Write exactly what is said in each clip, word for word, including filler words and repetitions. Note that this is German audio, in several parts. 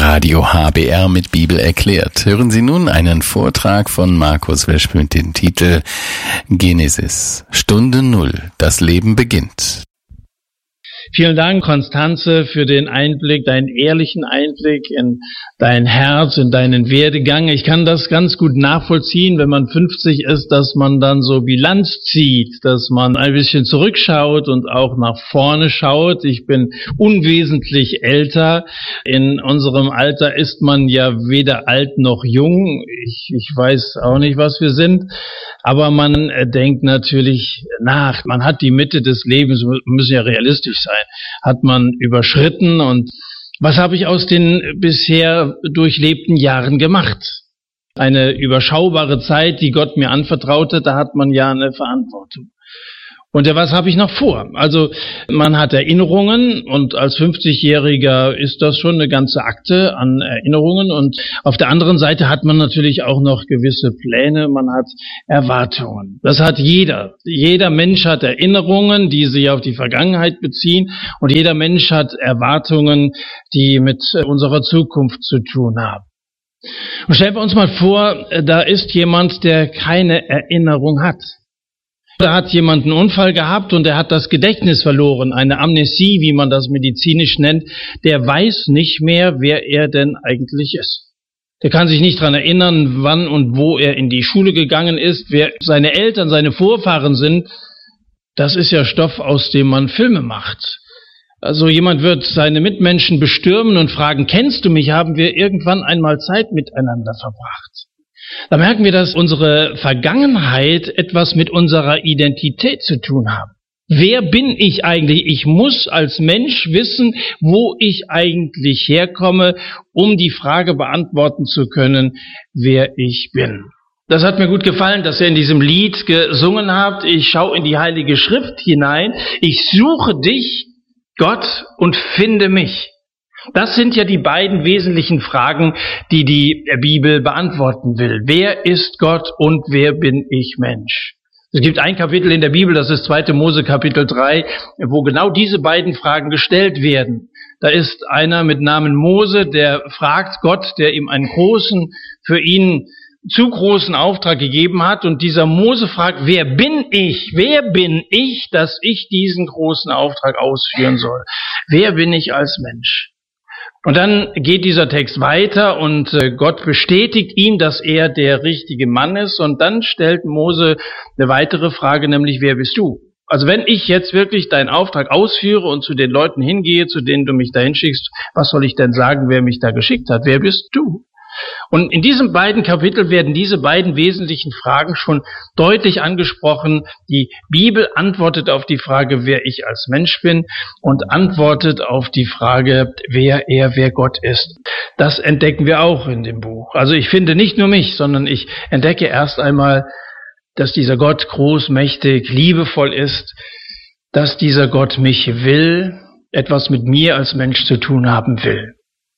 Radio H B R mit Bibel erklärt. Hören Sie nun einen Vortrag von Markus Wesch mit dem Titel Genesis, Stunde Null, das Leben beginnt. Vielen Dank, Konstanze, für den Einblick, deinen ehrlichen Einblick in dein Herz, in deinen Werdegang. Ich kann das ganz gut nachvollziehen, wenn man fünfzig ist, dass man dann so Bilanz zieht, dass man ein bisschen zurückschaut und auch nach vorne schaut. Ich bin unwesentlich älter. In unserem Alter ist man ja weder alt noch jung. Ich, ich weiß auch nicht, was wir sind. Aber man denkt natürlich nach. Man hat die Mitte des Lebens, wir müssen ja realistisch sein, hat man überschritten. Und was habe ich aus den bisher durchlebten Jahren gemacht? Eine überschaubare Zeit, die Gott mir anvertraute, da hat man ja eine Verantwortung. Und was habe ich noch vor? Also man hat Erinnerungen und als fünfzigjähriger ist das schon eine ganze Akte an Erinnerungen. Und auf der anderen Seite hat man natürlich auch noch gewisse Pläne, man hat Erwartungen. Das hat jeder. Jeder Mensch hat Erinnerungen, die sich auf die Vergangenheit beziehen. Und jeder Mensch hat Erwartungen, die mit unserer Zukunft zu tun haben. Und stellen wir uns mal vor, da ist jemand, der keine Erinnerung hat. Da hat jemand einen Unfall gehabt und er hat das Gedächtnis verloren, eine Amnesie, wie man das medizinisch nennt. Der weiß nicht mehr, wer er denn eigentlich ist. Der kann sich nicht daran erinnern, wann und wo er in die Schule gegangen ist, wer seine Eltern, seine Vorfahren sind. Das ist ja Stoff, aus dem man Filme macht. Also jemand wird seine Mitmenschen bestürmen und fragen, kennst du mich? Haben wir irgendwann einmal Zeit miteinander verbracht? Da merken wir, dass unsere Vergangenheit etwas mit unserer Identität zu tun hat. Wer bin ich eigentlich? Ich muss als Mensch wissen, wo ich eigentlich herkomme, um die Frage beantworten zu können, wer ich bin. Das hat mir gut gefallen, dass ihr in diesem Lied gesungen habt. Ich schaue in die Heilige Schrift hinein. Ich suche dich, Gott, und finde mich. Das sind ja die beiden wesentlichen Fragen, die die Bibel beantworten will. Wer ist Gott und wer bin ich Mensch? Es gibt ein Kapitel in der Bibel, das ist zweite Mose Kapitel drei, wo genau diese beiden Fragen gestellt werden. Da ist einer mit Namen Mose, der fragt Gott, der ihm einen großen, für ihn zu großen Auftrag gegeben hat. Und dieser Mose fragt, wer bin ich? Wer bin ich, dass ich diesen großen Auftrag ausführen soll? Wer bin ich als Mensch? Und dann geht dieser Text weiter und Gott bestätigt ihm, dass er der richtige Mann ist. Und dann stellt Mose eine weitere Frage, nämlich, wer bist du? Also wenn ich jetzt wirklich deinen Auftrag ausführe und zu den Leuten hingehe, zu denen du mich dahin schickst, was soll ich denn sagen, wer mich da geschickt hat? Wer bist du? Und in diesen beiden Kapiteln werden diese beiden wesentlichen Fragen schon deutlich angesprochen. Die Bibel antwortet auf die Frage, wer ich als Mensch bin, und antwortet auf die Frage, wer er, wer Gott ist. Das entdecken wir auch in dem Buch. Also ich finde nicht nur mich, sondern ich entdecke erst einmal, dass dieser Gott groß, mächtig, liebevoll ist, dass dieser Gott mich will, etwas mit mir als Mensch zu tun haben will.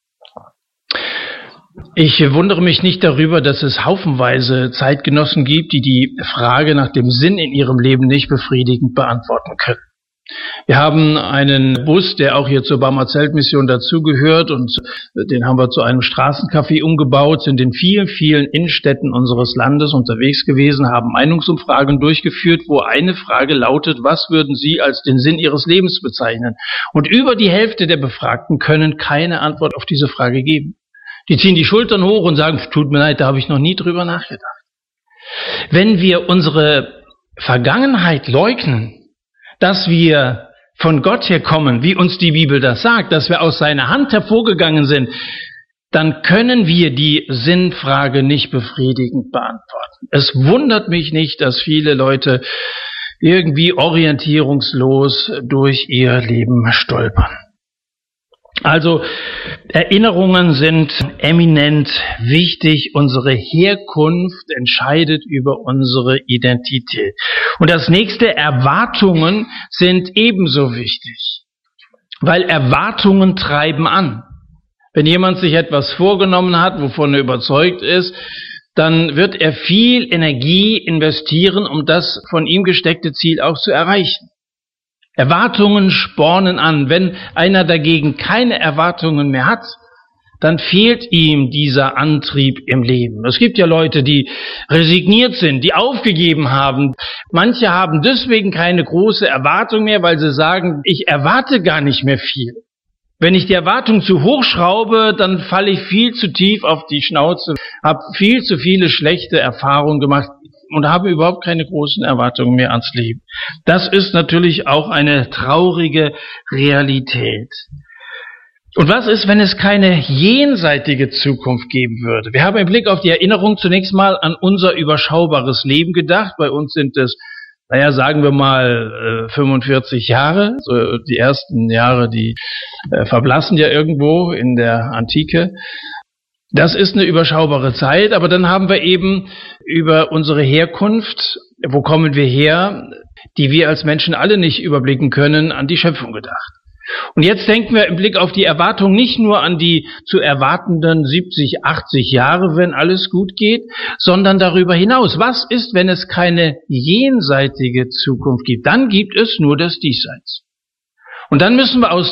Ich wundere mich nicht darüber, dass es haufenweise Zeitgenossen gibt, die die Frage nach dem Sinn in ihrem Leben nicht befriedigend beantworten können. Wir haben einen Bus, der auch hier zur Barmer Zeltmission dazugehört, und den haben wir zu einem Straßencafé umgebaut, sind in vielen, vielen Innenstädten unseres Landes unterwegs gewesen, haben Meinungsumfragen durchgeführt, wo eine Frage lautet, was würden Sie als den Sinn Ihres Lebens bezeichnen? Und über die Hälfte der Befragten können keine Antwort auf diese Frage geben. Die ziehen die Schultern hoch und sagen, tut mir leid, da habe ich noch nie drüber nachgedacht. Wenn wir unsere Vergangenheit leugnen, dass wir von Gott her kommen, wie uns die Bibel das sagt, dass wir aus seiner Hand hervorgegangen sind, dann können wir die Sinnfrage nicht befriedigend beantworten. Es wundert mich nicht, dass viele Leute irgendwie orientierungslos durch ihr Leben stolpern. Also Erinnerungen sind eminent wichtig. Unsere Herkunft entscheidet über unsere Identität. Und das nächste, Erwartungen sind ebenso wichtig, weil Erwartungen treiben an. Wenn jemand sich etwas vorgenommen hat, wovon er überzeugt ist, dann wird er viel Energie investieren, um das von ihm gesteckte Ziel auch zu erreichen. Erwartungen spornen an. Wenn einer dagegen keine Erwartungen mehr hat, dann fehlt ihm dieser Antrieb im Leben. Es gibt ja Leute, die resigniert sind, die aufgegeben haben. Manche haben deswegen keine große Erwartung mehr, weil sie sagen, ich erwarte gar nicht mehr viel. Wenn ich die Erwartung zu hoch schraube, dann falle ich viel zu tief auf die Schnauze, habe viel zu viele schlechte Erfahrungen gemacht und habe überhaupt keine großen Erwartungen mehr ans Leben. Das ist natürlich auch eine traurige Realität. Und was ist, wenn es keine jenseitige Zukunft geben würde? Wir haben im Blick auf die Erinnerung zunächst mal an unser überschaubares Leben gedacht. Bei uns sind es, naja, sagen wir mal fünfundvierzig Jahre. So die ersten Jahre, die äh, verblassen ja irgendwo in der Antike. Das ist eine überschaubare Zeit, aber dann haben wir eben über unsere Herkunft, wo kommen wir her, die wir als Menschen alle nicht überblicken können, an die Schöpfung gedacht. Und jetzt denken wir im Blick auf die Erwartung nicht nur an die zu erwartenden siebzig, achtzig Jahre, wenn alles gut geht, sondern darüber hinaus. Was ist, wenn es keine jenseitige Zukunft gibt? Dann gibt es nur das Diesseits. Und dann müssen wir aus